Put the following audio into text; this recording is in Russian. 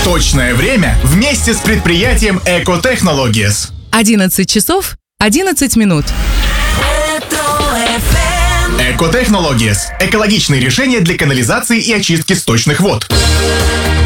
Точное время вместе с предприятием Экотехнологиes. 11 часов 11 минут. Экотехнологиes – экологичные решения для канализации и очистки сточных вод.